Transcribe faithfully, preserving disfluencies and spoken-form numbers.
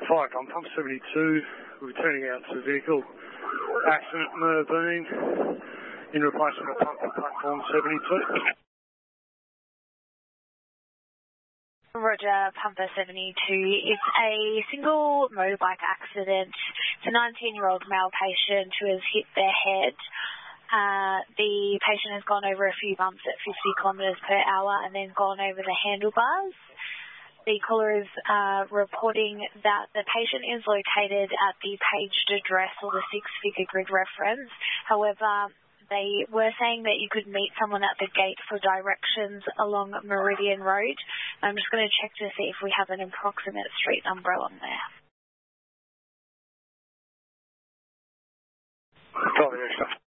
Fire gun, pump seventy-two, we're turning out to vehicle. Accident may have been in replacement of pump for platform seventy-two. Roger, Pumper seventy-two. It's a single motorbike accident. It's a nineteen-year-old male patient who has hit their head. Uh, the patient has gone over a few bumps at fifty kilometres per hour and then gone over the handlebars. The caller is uh, reporting that the patient is located at the paged address or the six-figure grid reference. However, they were saying that you could meet someone at the gate for directions along Meridian Road. I'm just going to check to see if we have an approximate street number along there. Copy,